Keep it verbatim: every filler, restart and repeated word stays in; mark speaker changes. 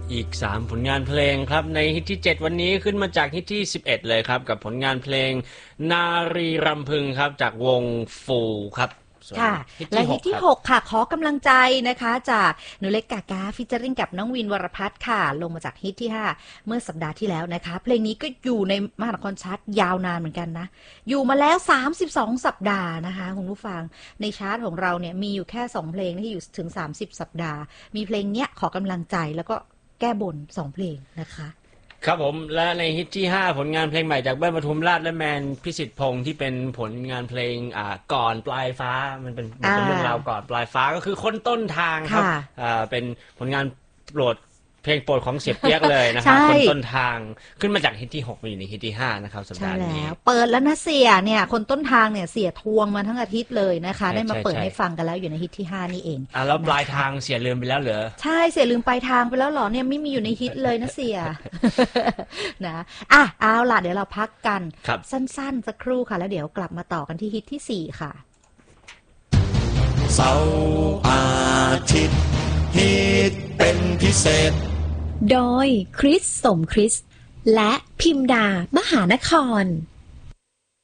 Speaker 1: อีกสามผลงานเพลงครับในฮิตที่เจ็ดวันนี้ขึ้นมาจากฮิตที่สิบเอ็ดเลยครับกับผลงานเพลงนารีรำพึงครับจากวงฟูครับ
Speaker 2: ค่ะและฮิตที่หกค่ะขอกำลังใจนะคะจากหนูเล็กกากาฟิชเจอริ่งกับน้องวินวรพัฒน์ค่ะลงมาจากฮิตที่ห้าเมื่อสัปดาห์ที่แล้วนะคะเพลงนี้ก็อยู่ในมหานครชาร์ตยาวนานเหมือนกันนะอยู่มาแล้วสามสิบสองสัปดาห์นะคะคุณผู้ฟังในชาร์ตของเราเนี่ยมีอยู่แค่สองเพลงที่อยู่ถึงสามสิบสัปดาห์มีเพลงเนี้ยขอกำลังใจแล้วก็แก้บนสองเพลงนะคะ
Speaker 1: ครับผมและในฮิตที่ห้าผลงานเพลงใหม่จากเบิ้ลปทุมราชและแมนพิสิทธิ์พงษ์ที่เป็นผลงานเพลงอ่าก่อนปลายฟ้ามันเป็นเป็นเรื่องราวก่อนปลายฟ้าก็คือคนต้นทางครับอ่าเป็นผลงานโปรดเพลงโปรดของเสียเปียกเลยนะครับคนต้นทางขึ้นมาจากฮิตที่หกมาอยู่ในฮิตที่ห้านะครับสัปดาห์นี้
Speaker 2: เปิดแล้วนะเสียเนี่ยคนต้นทางเนี่ยเสียทวงมาทั้งอาทิตย์เลยนะคะได้มาเปิดให้ฟังกันแล้วอยู่ในฮิตที่ห้านี่เอง
Speaker 1: อ่ะแล้วปลายทางเสียลืมไปแล้วเหรอ
Speaker 2: ใช่เสียลืมปลายทางไปแล้วเหรอเนี่ยไม่มีอยู่ในฮิตเลยนะเสียนะอ่ะเอาล่ะเดี๋ยวเราพักกันสั้นๆสักครู่ค่ะแล้วเดี๋ยวกลับมาต่อกันที่ฮิตที่สี่ค่ะ
Speaker 3: เสาร์อาทิตย์ฮิตเป็นพิเศษ
Speaker 4: โดยคริสสมคริสและพิมดามหานคร